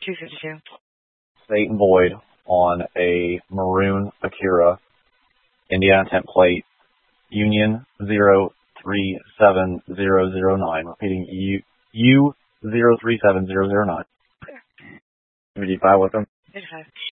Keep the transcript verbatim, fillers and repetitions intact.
two fifty-two. State and void on a maroon Acura, Indiana temp plate, Union zero three seven zero zero nine. Repeating, U U zero three seven zero zero nine. fifty-five with them. fifty-five.